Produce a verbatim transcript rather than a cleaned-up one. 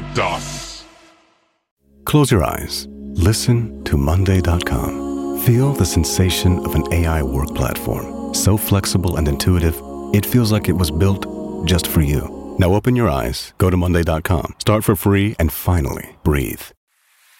das. Close your eyes. Listen to Monday dot com. Feel the sensation of an A I work platform. So flexible and intuitive, it feels like it was built just for you. Now open your eyes, go to Monday dot com, start for free, and finally breathe.